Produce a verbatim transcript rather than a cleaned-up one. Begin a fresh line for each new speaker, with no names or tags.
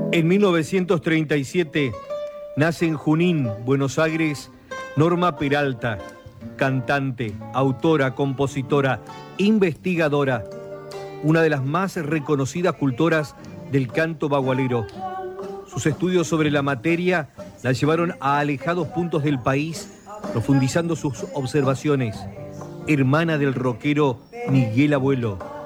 En mil novecientos treinta y siete nace en Junín, Buenos Aires, Norma Peralta, cantante, autora, compositora, investigadora, una de las más reconocidas cultoras del canto bagualero. Sus estudios sobre la materia la llevaron a alejados puntos del país, profundizando sus observaciones. Hermana del rockero Miguel Abuelo.